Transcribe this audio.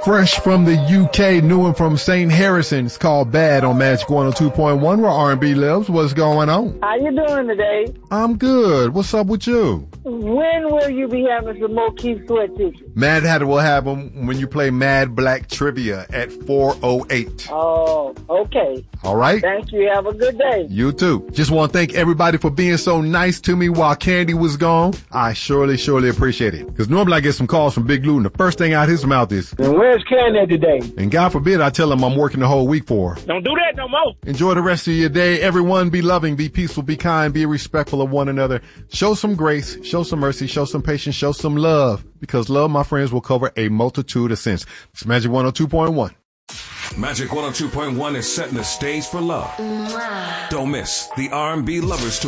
Fresh from the UK, new one from St. Harrison. It's called Bad on Magic 102.1, where R&B lives. What's going on? How you doing today? I'm good. What's up with you? When will you be having some more Keith Sweat tickets? Mad Hatter will have them when you play Mad Black Trivia at 4:08. Oh, okay. All right? Thank you. Have a good day. You too. Just want to thank everybody for being so nice to me while Candy was gone. I surely appreciate it. Because normally I get some calls from Big Lou, and the first thing out his mouth is, And where's Candy today? and God forbid I tell him I'm working the whole week for her. Don't do that no more. Enjoy the rest of your day. Everyone be loving, be peaceful, be kind, be respectful of one another. Show some grace, show some mercy, show some patience, show some love. Because love, my friends, will cover a multitude of sins. It's Magic 102.1. Magic 102.1 is setting the stage for love. Don't miss the R&B Lovers Tour.